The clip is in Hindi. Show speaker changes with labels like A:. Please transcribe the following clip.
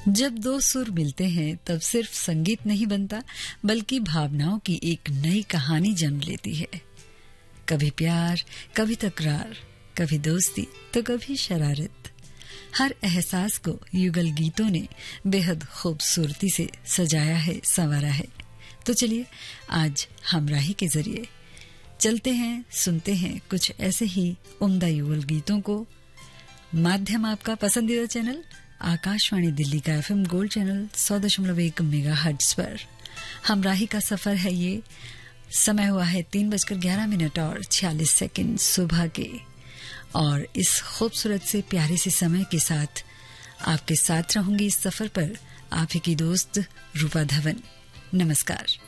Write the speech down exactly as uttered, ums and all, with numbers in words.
A: जब दो सुर मिलते हैं तब सिर्फ संगीत नहीं बनता, बल्कि भावनाओं की एक नई कहानी जन्म लेती है। कभी प्यार, कभी तकरार, कभी दोस्ती तो कभी शरारत। हर एहसास को युगल गीतों ने बेहद खूबसूरती से सजाया है, संवारा है। तो चलिए आज हमराही के जरिए चलते हैं, सुनते हैं कुछ ऐसे ही उम्दा युगल गीतों को। माध्यम आपका पसंदीदा चैनल आकाशवाणी दिल्ली का एफएम गोल्ड चैनल सौ दशमलव एक मेगा हर्ट्ज पर हमराही का सफर है ये। समय हुआ है तीन बजकर ग्यारह मिनट और छियालीस सेकंड सुबह के, और इस खूबसूरत से प्यारे से समय के साथ आपके साथ रहूंगी इस सफर पर आप ही की दोस्त रूपा धवन। नमस्कार।